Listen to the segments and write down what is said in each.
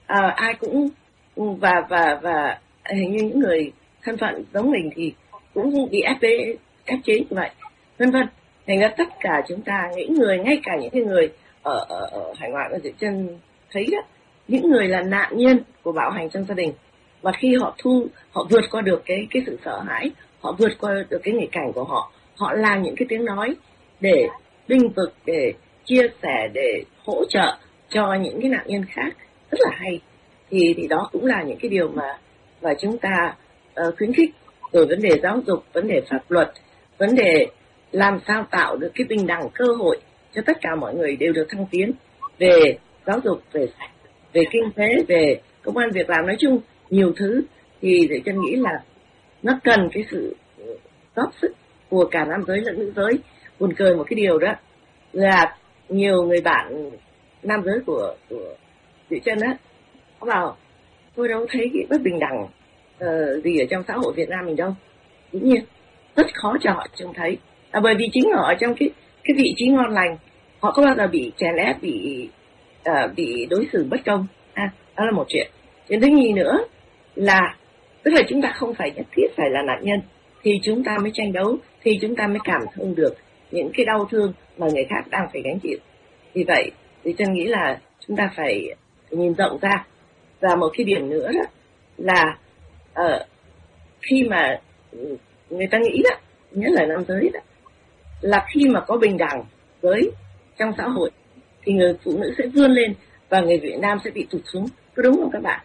ai cũng và hình như những người thân phận giống mình thì cũng bị ép chế như vậy, vân vân. Thành ra tất cả chúng ta, những người, ngay cả những cái người ở hải ngoại, ở dưới chân thấy đó, những người là nạn nhân của bạo hành trong gia đình, và khi họ vượt qua được cái sự sợ hãi, họ vượt qua được cái nghịch cảnh của họ làm những cái tiếng nói để bênh vực, để chia sẻ, để hỗ trợ cho những cái nạn nhân khác, rất là hay. Thì đó cũng là những cái điều mà chúng ta khuyến khích. Rồi vấn đề giáo dục, vấn đề pháp luật, vấn đề làm sao tạo được cái bình đẳng cơ hội cho tất cả mọi người đều được thăng tiến về giáo dục, về kinh tế, về công ăn việc làm, nói chung nhiều thứ. Thì để Trân nghĩ là nó cần cái sự góp sức của cả nam giới lẫn nữ giới. Buồn cười một cái điều đó là nhiều người bạn nam giới của Trân á, có bảo tôi đâu thấy cái bất bình đẳng gì ở trong xã hội Việt Nam mình đâu. Dĩ nhiên rất khó cho họ trông thấy, bởi vì chính họ ở trong cái vị trí ngon lành, họ có bao giờ bị chèn ép, bị đối xử bất công. Đó là một chuyện. Chuyện thứ nhì nữa là tức là chúng ta không phải nhất thiết phải là nạn nhân thì chúng ta mới tranh đấu, thì chúng ta mới cảm thông được những cái đau thương mà người khác đang phải gánh chịu. Vì vậy thì Trân nghĩ là chúng ta phải nhìn rộng ra. Và một cái điểm nữa đó là khi mà người ta nghĩ đó, nhất là nam giới đó, là khi mà có bình đẳng giới trong xã hội thì người phụ nữ sẽ vươn lên và người Việt Nam sẽ bị tụt xuống. Có đúng không các bạn?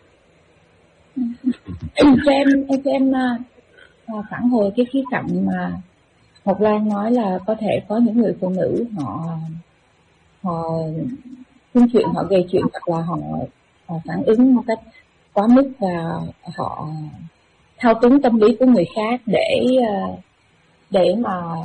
Cho em phản hồi cái khía cạnh mà Ngọc Lan nói là có thể có những người phụ nữ họ chung chuyện, họ gây chuyện, hoặc là họ phản ứng một cách quá mức và họ thao túng tâm lý của người khác để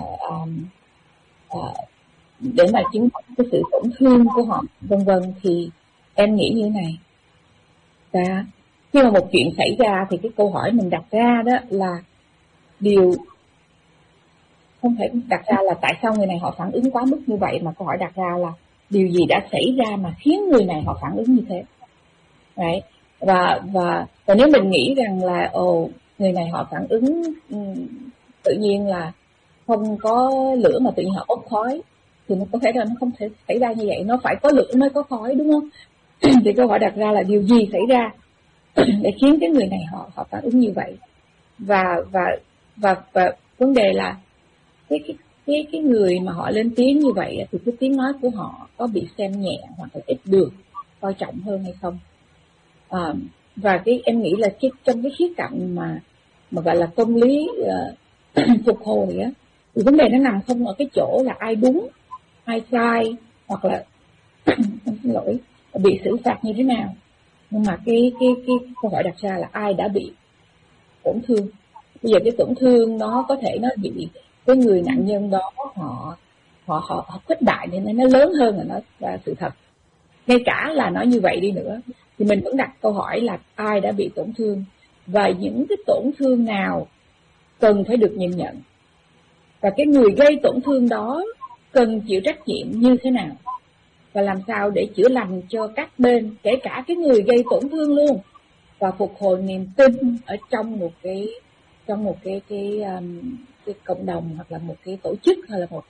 mà chứng tỏ cái sự tổn thương của họ, vân vân. Thì em nghĩ như thế này, và khi mà một chuyện xảy ra thì cái câu hỏi mình đặt ra đó là điều không phải đặt ra là tại sao người này họ phản ứng quá mức như vậy, mà câu hỏi đặt ra là điều gì đã xảy ra mà khiến người này họ phản ứng như thế. Đấy. Và nếu mình nghĩ rằng là người này họ phản ứng tự nhiên là không có lửa mà tự nhiên họ bốc khói, thì nó có thể là nó không thể xảy ra như vậy, nó phải có lửa mới có khói, đúng không? Thì câu hỏi đặt ra là điều gì xảy ra để khiến cái người này họ phản ứng như vậy. Và vấn đề là cái người mà họ lên tiếng như vậy thì cái tiếng nói của họ có bị xem nhẹ hoặc là ít được coi trọng hơn hay không. Và em nghĩ là trong cái khía cạnh mà gọi là công lý phục hồi á, thì vấn đề nó nằm không ở cái chỗ là ai đúng ai sai, hoặc là xin lỗi, bị xử phạt như thế nào, nhưng mà cái câu hỏi đặt ra là ai đã bị tổn thương. Bây giờ cái tổn thương nó có thể nó bị cái người nạn nhân đó họ khuếch đại nên nó lớn hơn là nó là sự thật. Ngay cả là nói như vậy đi nữa thì mình vẫn đặt câu hỏi là ai đã bị tổn thương, và những cái tổn thương nào cần phải được nhìn nhận, và cái người gây tổn thương đó cần chịu trách nhiệm như thế nào, và làm sao để chữa lành cho các bên, kể cả cái người gây tổn thương luôn, và phục hồi niềm tin ở trong một cái cộng đồng, hoặc là một cái tổ chức, hay là một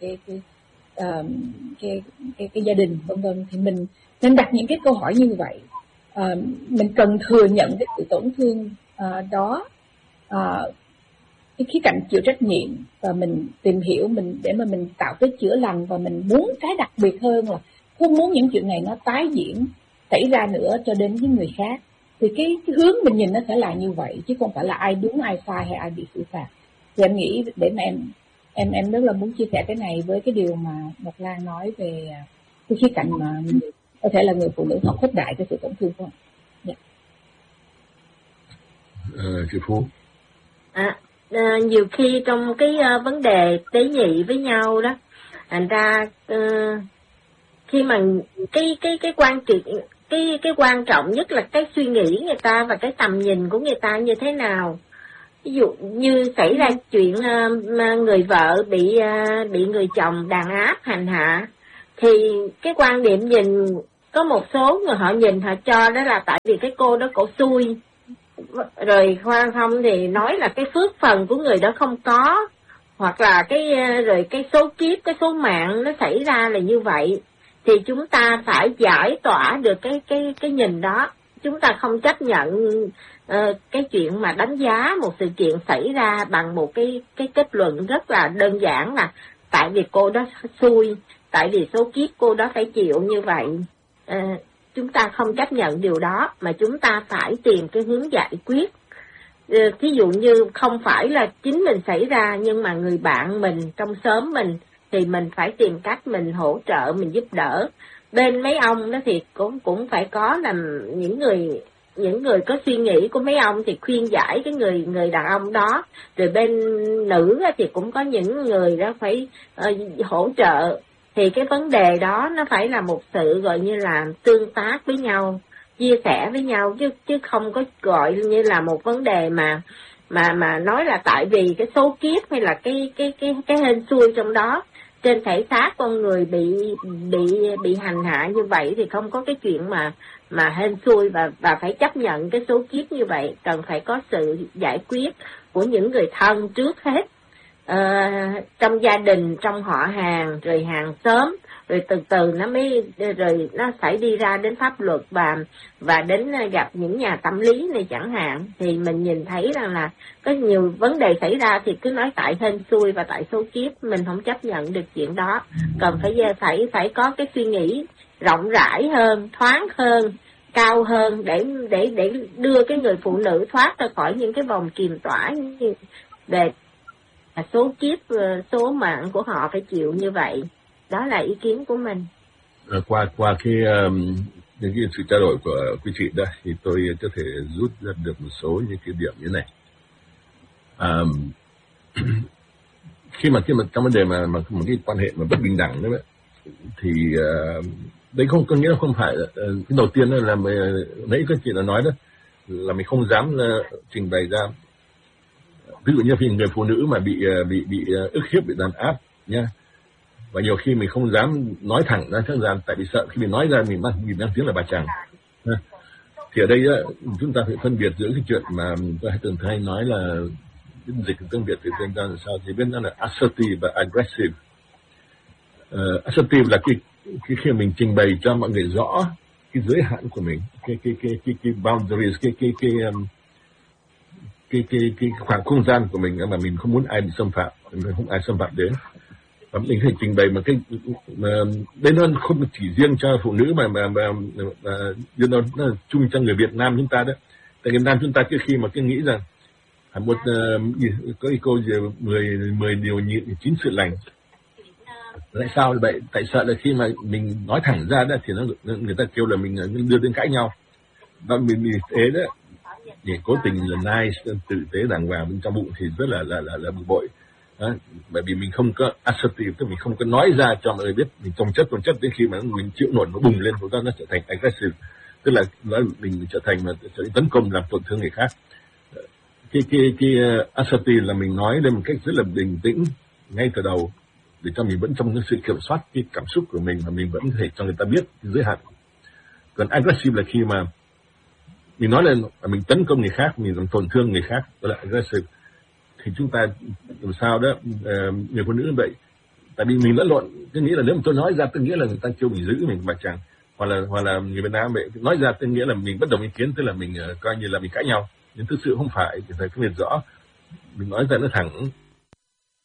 cái gia đình, vân vân. Thì mình nên đặt những cái câu hỏi như vậy. Mình cần thừa nhận cái sự tổn thương đó, cái khía cạnh chịu trách nhiệm, và mình tìm hiểu để mà mình tạo cái chữa lành. Và mình muốn cái đặc biệt hơn là không muốn những chuyện này nó tái diễn xảy ra nữa cho đến với người khác. Thì cái hướng mình nhìn nó sẽ là như vậy, chứ không phải là ai đúng ai sai hay ai bị xử phạt. Thì em nghĩ để mà em rất là muốn chia sẻ cái này với cái điều mà Ngọc Lan nói về cái khía cạnh mà có thể là người phụ nữ họ khuếch đại cái sự tổn thương của họ. Chị Phú. Nhiều khi trong cái vấn đề tế nhị với nhau đó, thành ra khi mà cái quan trọng nhất là cái suy nghĩ người ta và cái tầm nhìn của người ta như thế nào. Ví dụ như xảy ra chuyện người vợ bị người chồng đàn áp hành hạ, thì cái quan điểm nhìn có một số người họ nhìn họ cho đó là tại vì cái cô đó cổ xui, rồi khoan không thì nói là cái phước phần của người đó không có, hoặc là rồi cái số kiếp, cái số mạng nó xảy ra là như vậy. Thì chúng ta phải giải tỏa được cái nhìn đó. Chúng ta không chấp nhận cái chuyện mà đánh giá một sự kiện xảy ra bằng một cái kết luận rất là đơn giản là tại vì cô đó xui, tại vì số kiếp cô đó phải chịu như vậy. Chúng ta không chấp nhận điều đó, mà chúng ta phải tìm cái hướng giải quyết. Thí dụ như không phải là chính mình xảy ra, nhưng mà người bạn mình trong xóm mình thì mình phải tìm cách mình hỗ trợ, mình giúp đỡ. Bên mấy ông đó thì cũng phải có là những người có suy nghĩ của mấy ông thì khuyên giải cái người đàn ông đó. Rồi bên nữ thì cũng có những người đó phải hỗ trợ. Thì cái vấn đề đó nó phải là một sự gọi như là tương tác với nhau, chia sẻ với nhau, chứ không có gọi như là một vấn đề mà nói là tại vì cái số kiếp hay là cái hên xui trong đó trên thể xác con người bị hành hạ như vậy, thì không có cái chuyện mà hên xui và phải chấp nhận cái số kiếp như vậy. Cần phải có sự giải quyết của những người thân trước hết, trong gia đình, trong họ hàng, rồi hàng xóm, rồi từ từ nó mới rồi nó phải đi ra đến pháp luật và đến gặp những nhà tâm lý này chẳng hạn. Thì mình nhìn thấy rằng là có nhiều vấn đề xảy ra thì cứ nói tại hên xui và tại số kiếp, mình không chấp nhận được chuyện đó. Cần phải có cái suy nghĩ rộng rãi hơn, thoáng hơn, cao hơn để đưa cái người phụ nữ thoát ra khỏi những cái vòng kìm tỏa về số kiếp, số mạng của họ phải chịu như vậy. Đó là ý kiến của mình. Qua những cái sự trao đổi của quý chị đây thì tôi có thể rút ra được một số những cái điểm như này. Khi mà trong vấn đề mà một cái quan hệ mà bất bình đẳng đấy, thì đấy không có nghĩa là không phải cái đầu tiên là nãy các chị đã nói đó là mình không dám trình bày ra. Ví dụ như khi người phụ nữ mà bị ức hiếp, bị đàn áp nha, và nhiều khi mình không dám nói thẳng ra chắc rằng tại vì sợ khi mình nói ra mình mang tiếng là bà chàng. Thì ở đây chúng ta phải phân biệt giữa cái chuyện mà tôi thường hay nói là dịch tiếng Việt thì tên ra là sao, thì biết nó là assertive và aggressive. Assertive là cái khi mình trình bày cho mọi người rõ cái giới hạn của mình, cái boundaries, cái khoảng không gian của mình mà mình không muốn ai bị xâm phạm, mình không ai xâm phạm đến. Và mình phải trình bày một cái đây nó không chỉ riêng cho phụ nữ mà nó chung cho người Việt Nam chúng ta đó. Tại Việt Nam chúng ta khi mà cứ nghĩ rằng có cái câu gì 10 điều nhịn 9 sự lành. Tại sao vậy? Tại sợ là khi mà mình nói thẳng ra đó thì người ta kêu là mình đưa đến cãi nhau. Và mình vì thế đó thì cố tình là nice, tử tế đàng hoàng bên trong bụng thì rất là bực bội. Đó, bởi vì mình không có assertive, tức mình không có nói ra cho mọi người biết, mình trồng chất đến khi mà mình chịu nổi nó bùng lên, nó trở thành aggressive, tức là mình trở thành tấn công làm tổn thương người khác. Cái assertive là mình nói lên một cách rất là bình tĩnh ngay từ đầu để cho mình vẫn trong cái sự kiểm soát cái cảm xúc của mình mà mình vẫn có thể cho người ta biết cái giới hạn. Còn aggressive là khi mà mình nói lên mình tấn công người khác, mình làm tổn thương người khác, đó là aggressive. Thì chúng ta làm sao đó người phụ nữ như vậy, tại vì mình lẫn lộn, tôi nghĩ là nếu mà tôi nói ra tôi nghĩa là người ta kêu mình giữ mình bà chàng, hoặc là người Việt Nam vậy nói ra tôi nghĩa là mình bất đồng ý kiến, tức là mình coi như là mình cãi nhau, nhưng thực sự không phải, thì phải phân biệt rõ. Mình nói ra nó thẳng